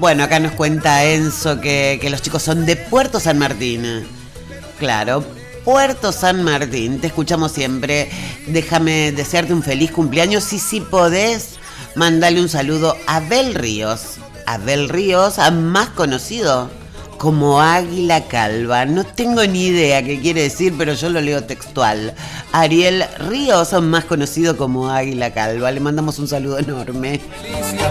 Bueno, acá nos cuenta Enzo que los chicos son de Puerto San Martín. Claro, Puerto San Martín, te escuchamos siempre. Déjame desearte un feliz cumpleaños y si podés, mandale un saludo a Abel Ríos. Abel Ríos, más conocido como Águila Calva. No tengo ni idea qué quiere decir, pero yo lo leo textual. Ariel Ríos, más conocido como Águila Calva. Le mandamos un saludo enorme.